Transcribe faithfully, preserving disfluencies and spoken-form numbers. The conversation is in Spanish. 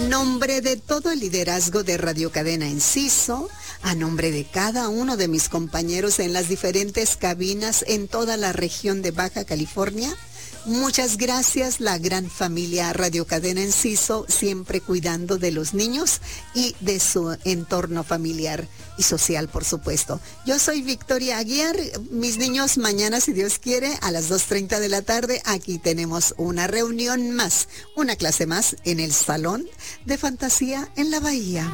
nombre de todo el liderazgo de Radio Cadena Enciso, a nombre de cada uno de mis compañeros en las diferentes cabinas en toda la región de Baja California, muchas gracias, la gran familia Radio Cadena Enciso, siempre cuidando de los niños y de su entorno familiar y social, por supuesto. Yo soy Victoria Aguiar. Mis niños, mañana, si Dios quiere, a las dos treinta de la tarde, aquí tenemos una reunión más, una clase más en el Salón de Fantasía en la Bahía.